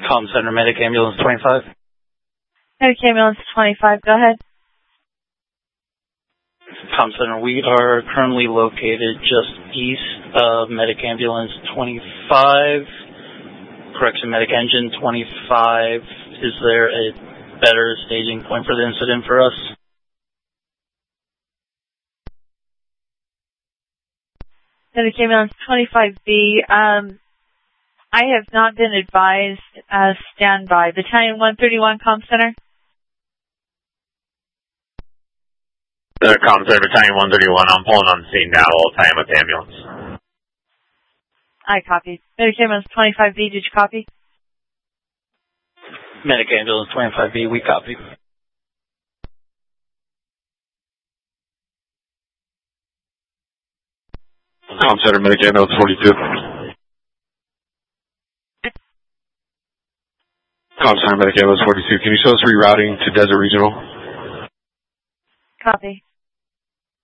Comm Center, Medic Ambulance 25. Medic Ambulance 25, go ahead. Comm Center, we are currently located just east of Medic Ambulance 25. Correction, Medic Engine 25. Is there a better staging point for the incident for us? Medic Ambulance 25B, I have not been advised, stand by. Battalion 131, Comm Center? Comm Center, Battalion 131, I'm pulling on the scene now, I'll tie him with the ambulance. I copied. Medic Ambulance 25B, did you copy? Medic Ambulance 25B, we copy. Comm Center, Medic Ambulance 42. Comm Center, Medic Ambulance 42. Can you show us rerouting to Desert Regional? Copy.